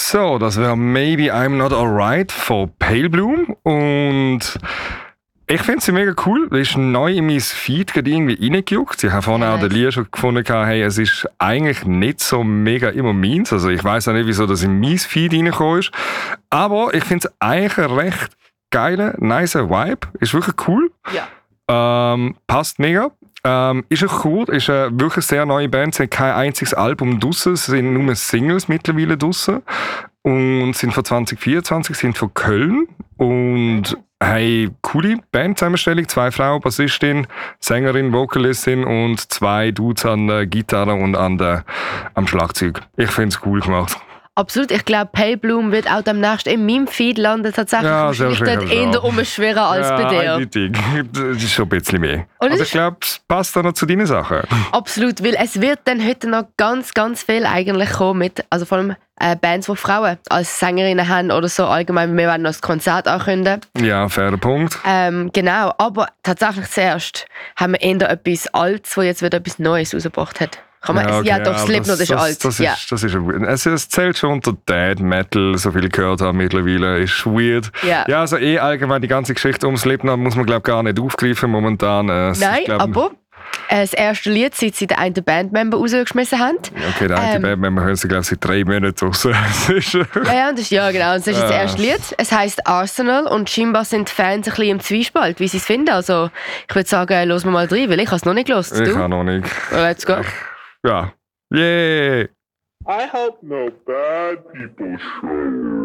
So, das wäre Maybe I'm Not Alright von Pale Bloom. Und ich finde sie mega cool. Das ist neu in mein Feed gerade irgendwie reingejuckt. Ich habe vorhin auch den Lied schon gefunden, hey, es ist eigentlich nicht so mega immer meins. Also ich weiss auch nicht, wieso das in mein Feed reingekommen ist. Aber ich finde es eigentlich ein recht geiler, nicer Vibe. Ist wirklich cool. Ja. Passt mega. Ist auch cool, ist eine wirklich sehr neue Band, sie haben kein einziges Album draussen, es sind nur Singles mittlerweile draussen und sind von 2024, sind von Köln und hey, coole Bandzusammenstellung, 2 Frauen, Bassistin, Sängerin, Vocalistin und 2 Dudes an der Gitarre und am Schlagzeug. Ich finde es cool gemacht. Absolut, ich glaube, Pale Bloom wird auch demnächst in meinem Feed landen. Tatsächlich wahrscheinlich dort eher umschweren als bei dir. Eindeutig. Das ist schon ein bisschen mehr. Und aber ich glaube, es passt auch noch zu deinen Sachen. Absolut, weil es wird dann heute noch ganz, ganz viel eigentlich kommen mit, also vor allem Bands, die Frauen als Sängerinnen haben oder so allgemein. Wir werden noch das Konzert ankündigen. Ja, fairer Punkt. Genau, aber tatsächlich zuerst haben wir eher etwas Altes, das jetzt wieder etwas Neues rausgebracht hat. Doch, Slipknot ist alt. Das ist es zählt schon unter Dead Metal, so viel gehört haben mittlerweile, ist weird. Ja, also allgemein die ganze Geschichte um Slipknot muss man glaube gar nicht aufgreifen momentan. Nein, aber das erste Lied, seit sie den einen Bandmember rausgeschmissen haben. Okay, der eine Bandmember hören sie glaube ich seit 3 Monaten raus. Genau. Und das ist das erste Lied. Es heisst Arsenal und scheinbar sind die Fans ein bisschen im Zwiespalt, wie sie es finden. Also ich würde sagen, hören wir mal rein, weil ich habe es noch nicht gehört. Ich habe noch nicht. Let's go. Ja. Yeah! I hope no bad people show.